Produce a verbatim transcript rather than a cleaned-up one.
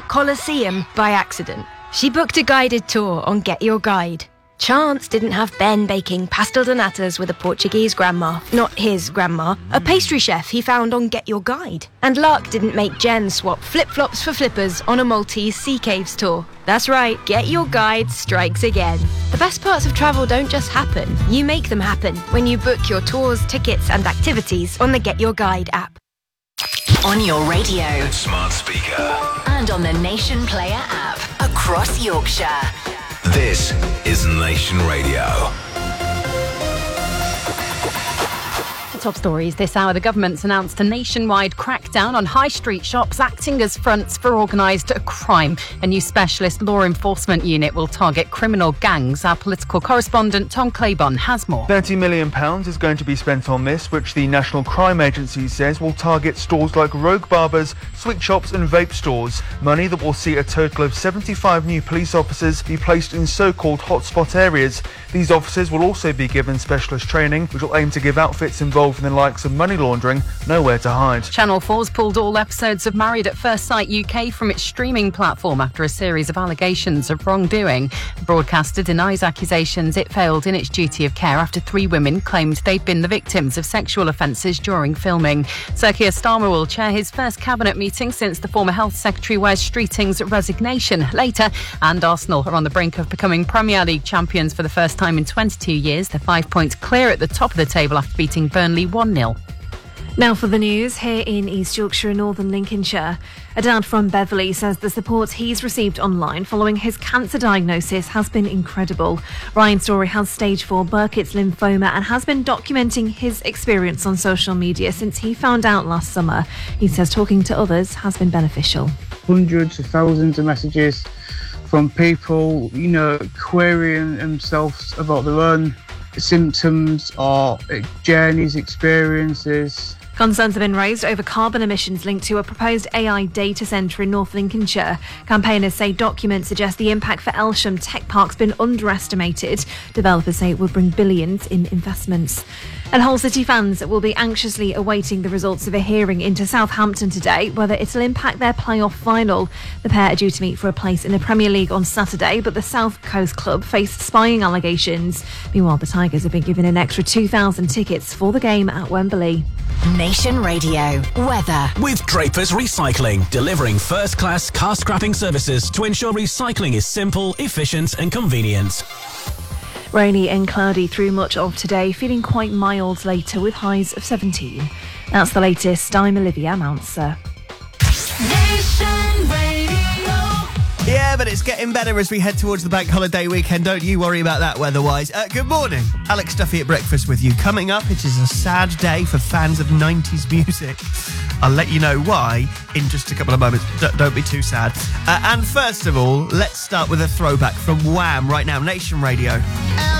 Colosseum by accident. She booked a guided tour on Get Your Guide. Chance didn't have Ben baking pastel de natas with a Portuguese grandma, not his grandma, a pastry chef he found on Get Your Guide. And luck didn't make Jen swap flip-flops for flippers on a Maltese sea caves tour. That's right, Get Your Guide strikes again. The best parts of travel don't just happen, you make them happen when you book your tours, tickets and activities on the Get Your Guide app. On your radio, smart speaker, and on the Nation Player app across Yorkshire. This is Nation Radio. Top stories this hour. The government's announced a nationwide crackdown on high street shops acting as fronts for organised crime. A new specialist law enforcement unit will target criminal gangs. Our political correspondent Tom Claiborne has more. thirty million pounds is going to be spent on this, which the National Crime Agency says will target stores like rogue barbers, sweet shops and vape stores. Money that will see a total of seventy-five new police officers be placed in so-called hotspot areas. These officers will also be given specialist training, which will aim to give outfits involved in the likes of money laundering nowhere to hide. Channel four's pulled all episodes of Married at First Sight U K from its streaming platform after a series of allegations of wrongdoing. The broadcaster denies accusations it failed in its duty of care after three women claimed they'd been the victims of sexual offences during filming. Sir Keir Starmer will chair his first cabinet meeting since the former Health Secretary Wes Streeting's resignation later. And Arsenal are on the brink of becoming Premier League champions for the first time in twenty-two years. They're five points clear at the top of the table after beating Burnley one nil. Now for the news here in East Yorkshire and Northern Lincolnshire. A dad from Beverley says the support he's received online following his cancer diagnosis has been incredible. Ryan Story has stage four Burkitt's lymphoma and has been documenting his experience on social media since he found out last summer. He says talking to others has been beneficial. Hundreds of thousands of messages from people, you know, querying themselves about their own symptoms or journeys, experiences. Concerns have been raised over carbon emissions linked to a proposed A I data centre in North Lincolnshire. Campaigners say documents suggest the impact for Elsham Tech Park's been underestimated. Developers say it will bring billions in investments. And Hull City fans will be anxiously awaiting the results of a hearing into Southampton today, whether it'll impact their playoff final. The pair are due to meet for a place in the Premier League on Saturday, but the South Coast club faced spying allegations. Meanwhile, the Tigers have been given an extra two thousand tickets for the game at Wembley. Nation Radio weather with Drapers Recycling, delivering first-class car scrapping services to ensure recycling is simple, efficient and convenient. Rainy and cloudy through much of today, feeling quite mild later with highs of seventeen. That's the latest. I'm Olivia Mounser. Nation Radio. Yeah, but it's getting better as we head towards the bank holiday weekend. Don't you worry about that weather-wise. Uh, good morning. Alex Duffy at breakfast with you. Coming up, it is a sad day for fans of nineties music. I'll let you know why in just a couple of moments. D- don't be too sad. Uh, and first of all, let's start with a throwback from Wham right now. Nation Radio.